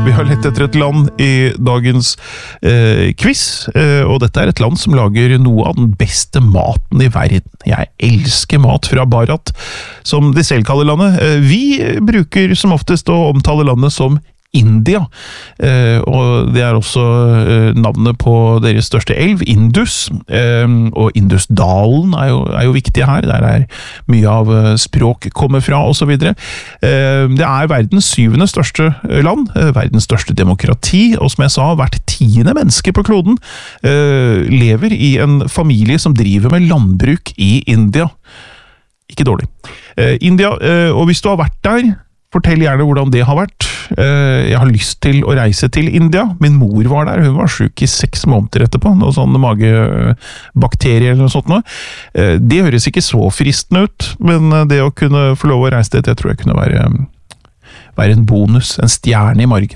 Vi har lett etter et land i dagens quiz, og dette er et land som lager noe av den beste maten i verden. Jeg elsker mat fra Bharat, som de selv kaller landet. Vi bruker som oftest å omtale landet som India, og det er også navnet på deres største elv, Indus, og Indusdalen er jo viktig her, der er mye av språk kommer fra og så videre. Det er verdens 7. største land, verdens største demokrati, og som jeg sa, hvert 10. menneske på kloden lever i en familie som driver med landbruk i India. Ikke dårlig. India, og hvis du har vært der, fortell gjerne hvordan det har vært. Jeg har lyst til å reise til India. Min mor var der, hun var syk i 6 måneder etterpå, noe sånn magebakterier eller noe sånt noe. Det høres ikke så fristende ut, men det å kunne få lov å reise dit, jeg tror jeg kunne være en bonus, en stjerne i margen.